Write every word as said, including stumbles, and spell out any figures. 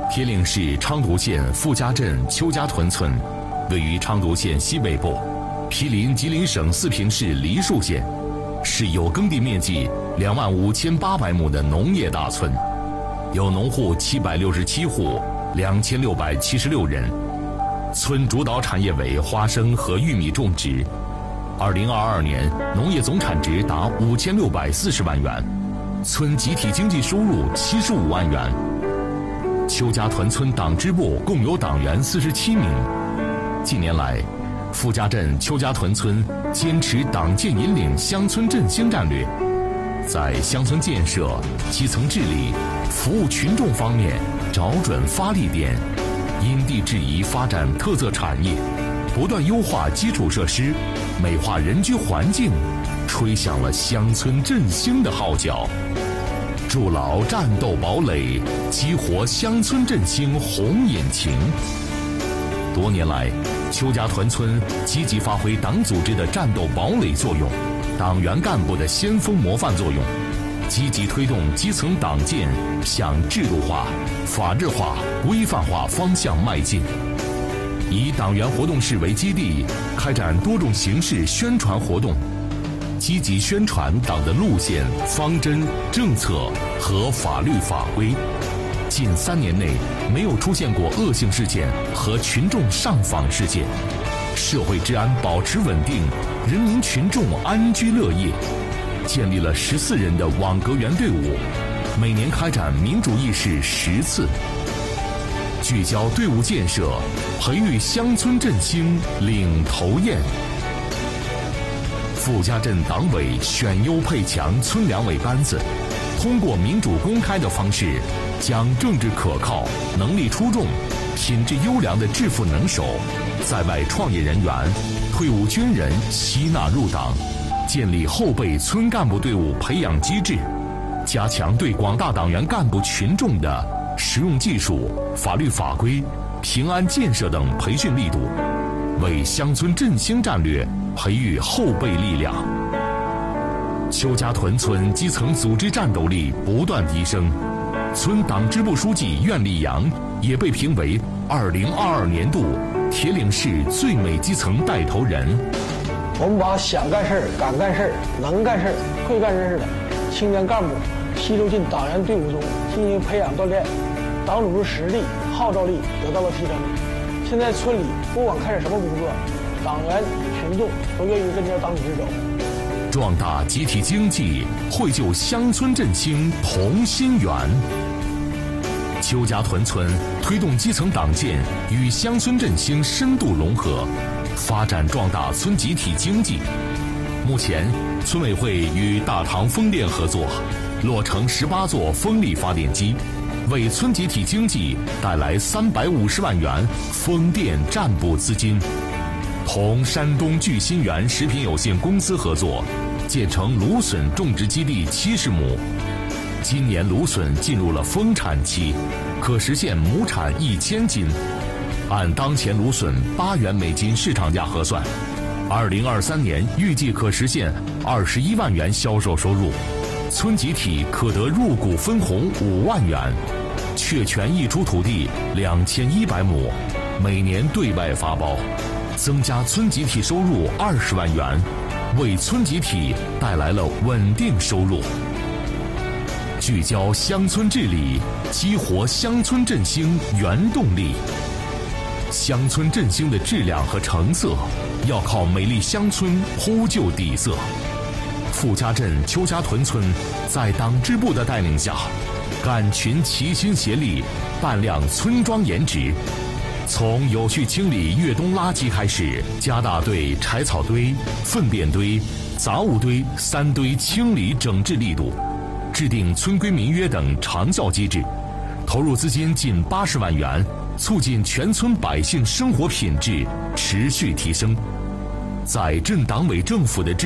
铁岭市昌图县傅家镇邱家屯村，位于昌图县西北部，毗邻吉林省四平市梨树县，是有耕地面积两万五千八百亩的农业大村，有农户七百六十七户，两千六百七十六人。村主导产业为花生和玉米种植。二零二二年，农业总产值达五千六百四十万元，村集体经济收入七十五万元。邱家屯村党支部共有党员四十七名。近年来，傅家镇邱家屯村坚持党建引领乡村振兴战略，在乡村建设、基层治理、服务群众方面找准发力点，因地制宜发展特色产业，不断优化基础设施，美化人居环境，吹响了乡村振兴的号角，筑牢战斗堡垒，激活乡村振兴红引擎。多年来，邱家屯村积极发挥党组织的战斗堡垒作用，党员干部的先锋模范作用，积极推动基层党建向制度化、法治化、规范化方向迈进。以党员活动室为基地，开展多种形式宣传活动，积极宣传党的路线、方针、政策和法律法规。近三年内没有出现过恶性事件和群众上访事件，社会治安保持稳定，人民群众安居乐业。建立了十四人的网格员队伍，每年开展民主议事十次。聚焦队伍建设，培育乡村振兴领头雁。傅家镇党委选优配强村两委班子，通过民主公开的方式，将政治可靠、能力出众、品质优良的致富能手、在外创业人员、退伍军人吸纳入党，建立后备村干部队伍培养机制，加强对广大党员干部群众的实用技术、法律法规、平安建设等培训力度，为乡村振兴战略培育后备力量。邱家屯村基层组织战斗力不断提升，村党支部书记苑立阳也被评为二零二二年度铁岭市最美基层带头人。 我们把想干事儿、敢干事儿、能干事儿、会干事儿的青年干部吸收进党员队伍中进行培养锻炼，党组织实力、号召力得到了提升。现在村里不管开展什么工作，党员群众都愿意跟着党组织走。 壮大集体经济，绘就乡村振兴同心圆。邱家屯村推动基层党建与乡村振兴深度融合，发展壮大村集体经济。目前，村委会与大唐风电合作，落成十八座风力发电机，为村集体经济带来三百五十万元风电占补资金。同山东聚鑫园食品有限公司合作，建成芦笋种植基地七十亩。今年芦笋进入了丰产期，可实现亩产一千斤。按当前芦笋八元每斤市场价核算，二零二三年预计可实现二十一万元销售收入，村集体可得入股分红五万元，确权溢出土地两千一百亩，每年对外发包，增加村集体收入二十万元，为村集体带来了稳定收入。聚焦乡村治理，激活乡村振兴原动力。乡村振兴的质量和成色，要靠美丽乡村铺就底色。傅家镇邱家屯村在党支部的带领下，干群齐心协力办亮村庄颜值。从有序清理越冬垃圾开始，加大对柴草堆、粪便堆、杂物堆三堆清理整治力度，制定村规民约等长效机制，投入资金近八十万元，促进全村百姓生活品质持续提升。在镇党委政府的支